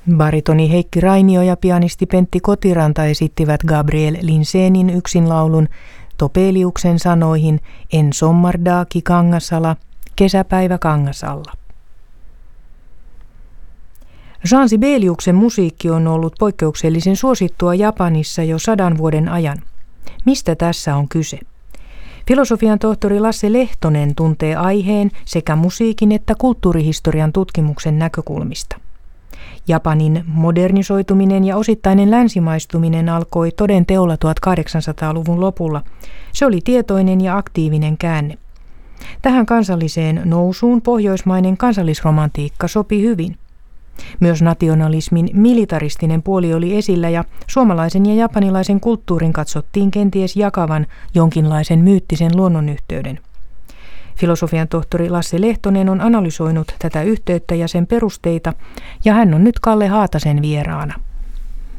Baritoni Heikki Rainio ja pianisti Pentti Kotiranta esittivät Gabriel Linsénin yksinlaulun Topeliuksen sanoihin En sommardaaki Kangasala, kesäpäivä Kangasalla. Jean Sibeliuksen musiikki on ollut poikkeuksellisen suosittua Japanissa jo 100 vuoden ajan. Mistä tässä on kyse? Filosofian tohtori Lasse Lehtonen tuntee aiheen sekä musiikin että kulttuurihistorian tutkimuksen näkökulmista. Japanin modernisoituminen ja osittainen länsimaistuminen alkoi toden teolla 1800-luvun lopulla. Se oli tietoinen ja aktiivinen käänne. Tähän kansalliseen nousuun pohjoismainen kansallisromantiikka sopi hyvin. Myös nationalismin militaristinen puoli oli esillä ja suomalaisen ja japanilaisen kulttuurin katsottiin kenties jakavan jonkinlaisen myyttisen luonnonyhteyden. Filosofian tohtori Lasse Lehtonen on analysoinut tätä yhteyttä ja sen perusteita, ja hän on nyt Kalle Haatasen vieraana.